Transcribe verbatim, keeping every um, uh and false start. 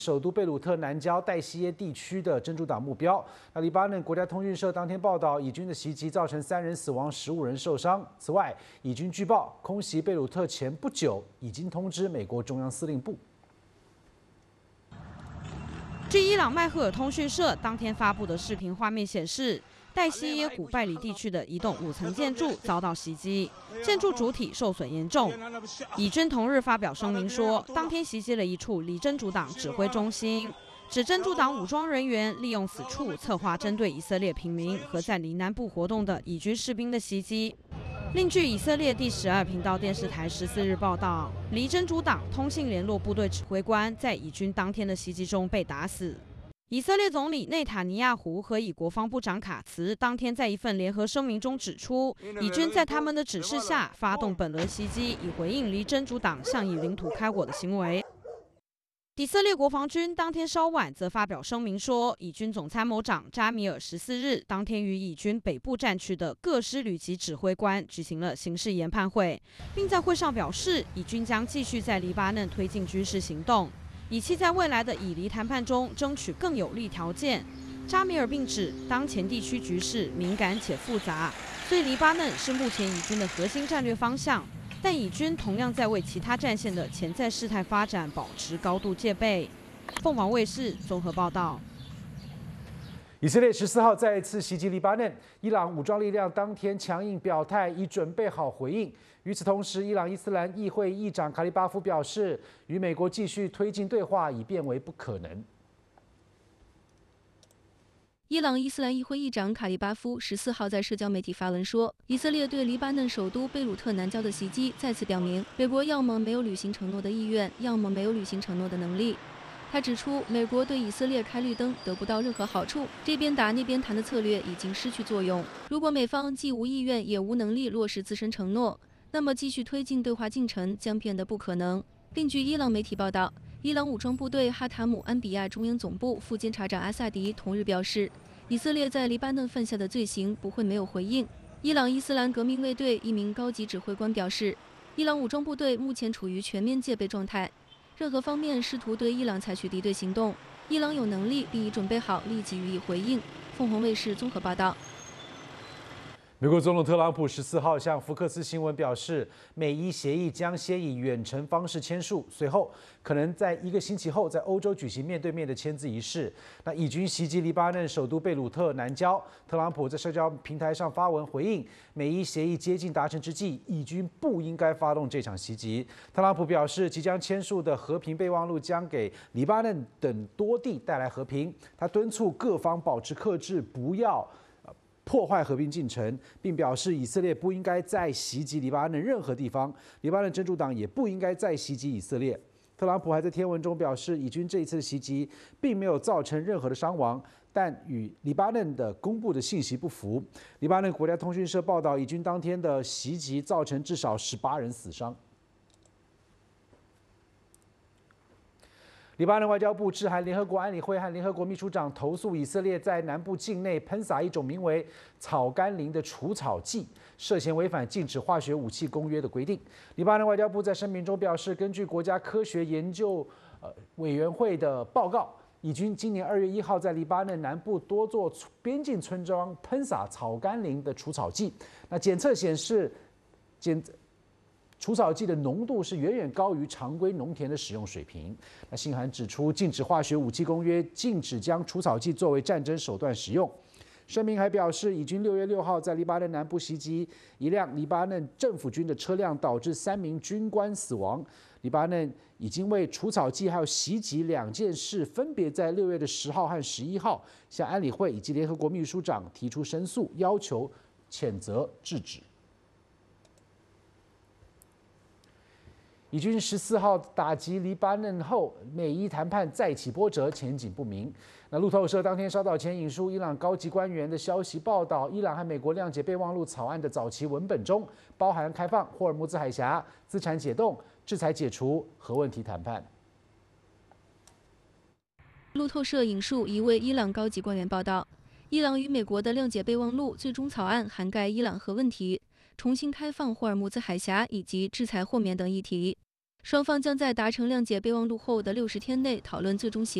首都贝鲁特南郊代西耶地区的真主党目标。那黎巴嫩国家通讯社当天报道，以军的袭击造成三人死亡，十五人受伤。此外，以军据报空袭贝鲁特前不久已经通知美国中央司令部。 据伊朗麦赫尔通讯社当天发布的视频画面显示，代西耶古拜里地区的一栋五层建筑遭到袭击，建筑主体受损严重。以军同日发表声明说，当天袭击了一处离真主党指挥中心，指真主党武装人员利用此处策划针对以色列平民和在离南部活动的以军士兵的袭击。另据以色列第十二频道电视台十四日报道，离真主党通信联络部队指挥官在以军当天的袭击中被打死。以色列总理内塔尼亚胡和以国防部长卡茨当天在一份联合声明中指出，以军在他们的指示下发动本轮袭击，以回应离真主党向以领土开火的行为。以色列国防军当天稍晚则发表声明说，以军总参谋长扎米尔十四日当天与以军北部战区的各师旅级指挥官举行了形势研判会，并在会上表示，以军将继续在黎巴嫩推进军事行动，以期在未来的以黎谈判中争取更有利条件。扎米尔并指，当前地区局势敏感且复杂，所以黎巴嫩是目前以军的核心战略方向。但以军同样在为其他战线的潜在事态发展保持高度戒备。凤凰卫视综合报道。 以色列十四号再一次袭击黎巴嫩，伊朗武装力量当天强硬表态，已准备好回应。与此同时，伊朗伊斯兰议会议长卡利巴夫表示，与美国继续推进对话已变为不可能。 伊朗伊斯兰议会议长卡利巴夫十四号在社交媒体发文说，以色列对黎巴嫩首都贝鲁特南郊的袭击再次表明，美国要么没有履行承诺的意愿，要么没有履行承诺的能力。他指出，美国对以色列开绿灯得不到任何好处，这边打那边谈的策略已经失去作用。如果美方既无意愿也无能力落实自身承诺，那么继续推进对话进程将变得不可能。另据伊朗媒体报道，伊朗武装部队哈塔姆安比亚中央总部副监察长阿萨迪同日表示，以色列在黎巴嫩犯下的罪行不会没有回应。伊朗伊斯兰革命卫队一名高级指挥官表示，伊朗武装部队目前处于全面戒备状态，任何方面试图对伊朗采取敌对行动，伊朗有能力并已准备好立即予以回应。凤凰卫视综合报道。 美国总统特朗普十四号向福克斯新闻表示，美伊协议将先以远程方式签署，随后可能在一个星期后在欧洲举行面对面的签字仪式。那以军袭击黎巴嫩首都贝鲁特南郊，特朗普在社交平台上发文回应，美伊协议接近达成之际，以军不应该发动这场袭击。特朗普表示，即将签署的和平备忘录将给黎巴嫩等多地带来和平。他敦促各方保持克制，不要破坏和平进程，并表示以色列不应该再袭击黎巴嫩任何地方，黎巴嫩真主党也不应该再袭击以色列。特朗普还在贴文中表示，以军这一次的袭击并没有造成任何的伤亡，但与黎巴嫩的公布的信息不符。黎巴嫩国家通讯社报道，以军当天的袭击造成至少十八人死伤。黎巴嫩外交部致函联合国安理会和联合国秘书长，投诉以色列在南部境内喷洒一种名为草甘膦的除草剂，涉嫌违反禁止化学武器公约的规定。黎巴嫩外交部在声明中表示，根据国家科学研究呃委员会的报告，以军今年二月一号在黎巴嫩南部多座边境村庄喷洒草甘膦的除草剂，那检测显示检。除草剂的浓度是远远高于常规农田的使用水平。那信函指出，禁止化学武器公约禁止将除草剂作为战争手段使用。声明还表示，以军六月六号在黎巴嫩南部袭击一辆黎巴嫩政府军的车辆，导致三名军官死亡。黎巴嫩已经为除草剂还有袭击两件事，分别在六月的十号和十一号向安理会以及联合国秘书长提出申诉，要求谴责制止。以军十四号打击黎巴嫩后，美伊谈判再起波折，前景不明。那路透社当天稍早前引述伊朗高级官员的消息报道，伊朗和美国谅解备忘录草案的早期文本中，包含开放霍尔木兹海峡、资产解冻、制裁解除、核问题谈判。 路透社引述一位伊朗高级官员报道，伊朗与美国的谅解备忘录最终草案涵盖伊朗核问题、重新开放霍尔木兹海峡以及制裁豁免等议题。 双方将在达成谅解备忘录后的六十天内讨论最终协议。